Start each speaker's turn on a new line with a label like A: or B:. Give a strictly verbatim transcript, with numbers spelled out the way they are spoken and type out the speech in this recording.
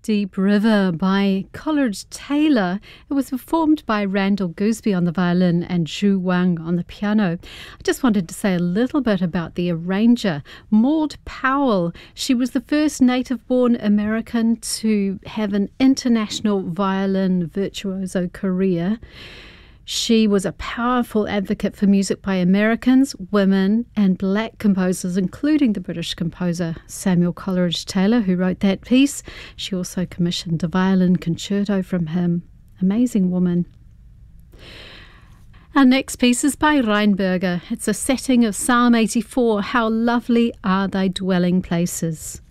A: Deep River by Coleridge Taylor. It was performed by Randall Gooseby on the violin and Zhu Wang on the piano. I just wanted to say a little bit about the arranger, Maud Powell. She was the first native-born American to have an international violin virtuoso career. She was a powerful advocate for music by Americans, women, and black composers, including the British composer Samuel Coleridge Taylor, who wrote that piece. She also commissioned a violin concerto from him. Amazing woman. Our next piece is by Reinberger. It's a setting of Psalm eighty-four, How Lovely Are Thy Dwelling Places.